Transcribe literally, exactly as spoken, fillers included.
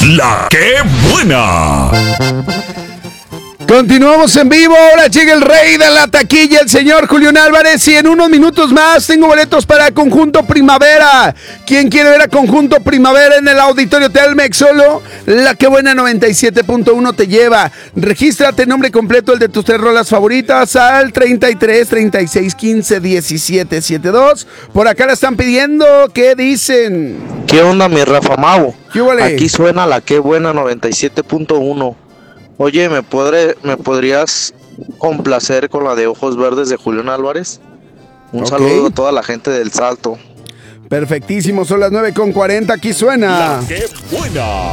La que buena. Continuamos en vivo, ahora llega el rey de la taquilla, el señor Julián Álvarez, y en unos minutos más tengo boletos para Conjunto Primavera. ¿Quién quiere ver a Conjunto Primavera en el Auditorio Telmex? Solo La que buena noventa y siete punto uno te lleva. Regístrate, nombre completo, el de tus tres rolas favoritas, al treinta y tres, treinta y seis, quince, diecisiete, setenta y dos. Por acá la están pidiendo, ¿qué dicen? ¿Qué onda, mi Rafa Mavo? ¿Qué huele? Aquí suena La que buena noventa y siete punto uno. Oye, ¿me, podré, ¿me podrías complacer con la de Ojos Verdes de Julián Álvarez? Un Ok. saludo a toda la gente del Salto. Perfectísimo, son las nueve con cuarenta, aquí suena. La que buena.